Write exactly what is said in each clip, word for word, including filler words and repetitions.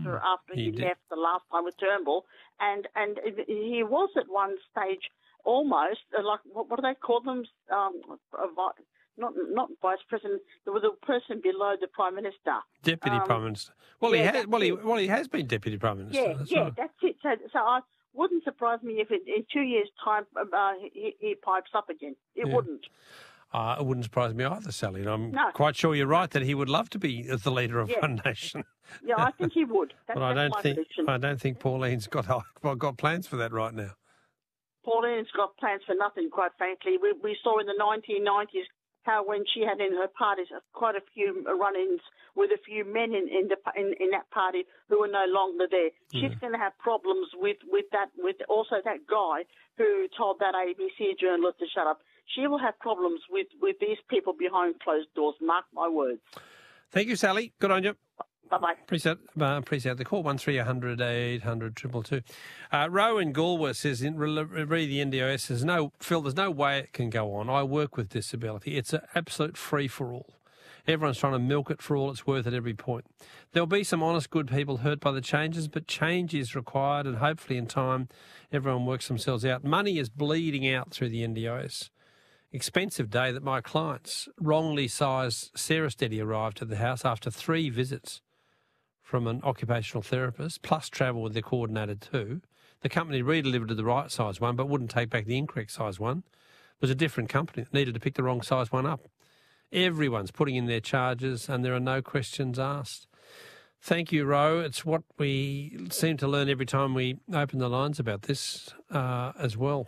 after mm, after he, he left the last time with Turnbull, and and he was at one stage almost like what, what do they call them? Um, not not vice president. There was a person below the prime minister, deputy um, prime minister. Well, yeah, he has. Well, he well he has been deputy prime minister. Yeah, that's yeah, right. that's it. So, so I wouldn't surprise me if it, in two years' time uh, he, he pipes up again. It yeah. wouldn't. Uh, it wouldn't surprise me either, Sally. And I'm no. quite sure you're right that he would love to be the leader of yeah. One Nation. Yeah, I think he would. That, but I don't think prediction. I don't think Pauline's got got plans for that right now. Pauline's got plans for nothing, quite frankly. We we saw in the nineteen nineties how when she had in her parties quite a few run-ins with a few men in in, the, in, in that party who are no longer there. She's mm. going to have problems with, with that with also that guy who told that A B C journalist to shut up. She will have problems with, with these people behind closed doors. Mark my words. Thank you, Sally. Good on you. Bye-bye. Appreciate, uh, appreciate the call. one three hundred eight hundred two two two. Uh, Rowan Galwa says, in, re the N D O S, says, no, Phil, there's no way it can go on. I work with disability. It's an absolute free-for-all. Everyone's trying to milk it for all it's worth at every point. There'll be some honest, good people hurt by the changes, but change is required, and hopefully in time everyone works themselves out. Money is bleeding out through the N D O S. Expensive day that my clients, wrongly sized Sarah Steady, arrived at the house after three visits from an occupational therapist, plus travel with their coordinator too. The company redelivered to the right size one, but wouldn't take back the incorrect size one. It was a different company that needed to pick the wrong size one up. Everyone's putting in their charges, and there are no questions asked. Thank you, Ro. It's what we seem to learn every time we open the lines about this uh, as well.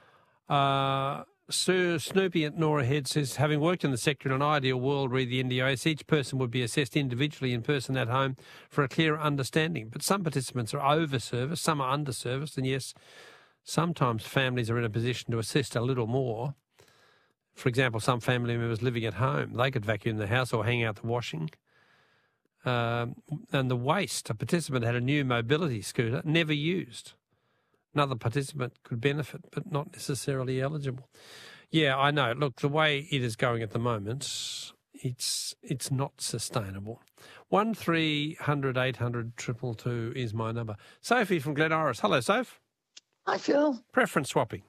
Uh... Sir Snoopy at Nora Head says, having worked in the sector in an ideal world, read the N D O S, each person would be assessed individually in person at home for a clearer understanding. But some participants are over-serviced, some are under-serviced, and yes, sometimes families are in a position to assist a little more. For example, some family members living at home, they could vacuum the house or hang out the washing. Um, and the waste, a participant had a new mobility scooter, never used. Another participant could benefit, but not necessarily eligible. Yeah, I know. Look, the way it is going at the moment, it's it's not sustainable. One three hundred eight hundred triple two is my number. Sophie from Glen Iris. Hello, Soph. Hi, Phil. Preference swapping.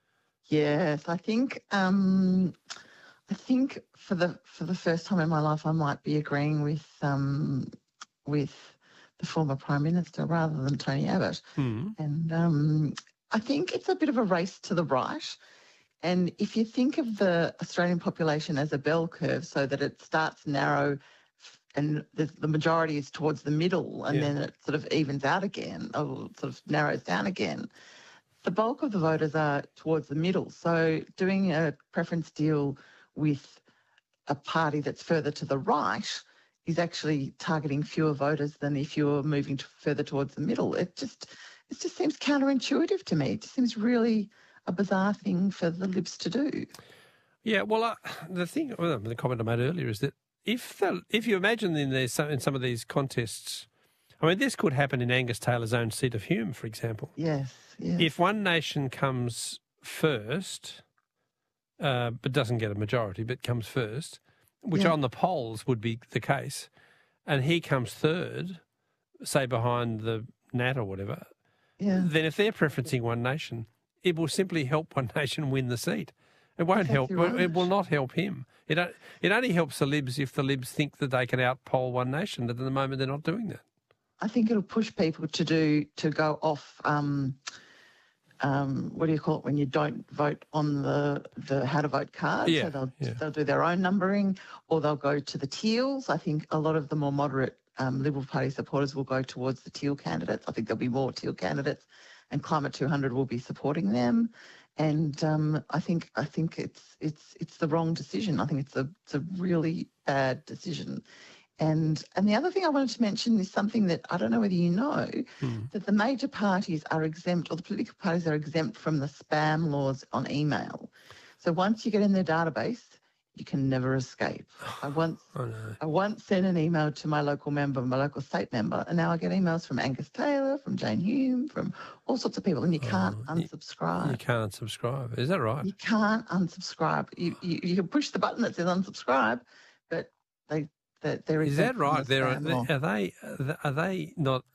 Yes, I think um, I think for the for the first time in my life, I might be agreeing with um, with. the former Prime Minister rather than Tony Abbott. Mm. And um, I think it's a bit of a race to the right. And if you think of the Australian population as a bell curve so that it starts narrow and the, the majority is towards the middle and yeah. then it sort of evens out again or sort of narrows down again, the bulk of the voters are towards the middle. So doing a preference deal with a party that's further to the right is actually targeting fewer voters than if you're moving to further towards the middle. It just it just seems counterintuitive to me. It just seems really a bizarre thing for the Libs to do. Yeah, well, uh, the thing, well, the comment I made earlier is that if the, if you imagine in, these, in some of these contests, I mean, this could happen in Angus Taylor's own seat of Hume, for example. Yes, yes. If One Nation comes first, uh, but doesn't get a majority, but comes first, which yeah. on the polls would be the case, and he comes third, say behind the Nat or whatever, yeah. then if they're preferencing One Nation, it will simply help One Nation win the seat. It won't That's help. Right. It will not help him. It it only helps the Libs if the Libs think that they can outpoll One Nation, but at the moment they're not doing that. I think it'll push people to do to go off. Um, Um, what do you call it when you don't vote on the, the how to vote card? Yeah, so they'll, yeah. they'll do their own numbering or they'll go to the teals. I think a lot of the more moderate um, Liberal Party supporters will go towards the teal candidates. I think there'll be more teal candidates and Climate two hundred will be supporting them. And um, I think I think it's it's it's the wrong decision. I think it's a it's a really bad decision. And and the other thing I wanted to mention is something that I don't know whether you know, mm. that the major parties are exempt, or the political parties are exempt from the spam laws on email. So once you get in their database, you can never escape. I once oh, no. I once sent an email to my local member, my local state member, and now I get emails from Angus Taylor, from Jane Hume, from all sorts of people, and you can't oh, unsubscribe. You can't unsubscribe. Is that right? You can't unsubscribe. You you, you can push the button that says unsubscribe, but they... That there is is that right? The there are, are they are they not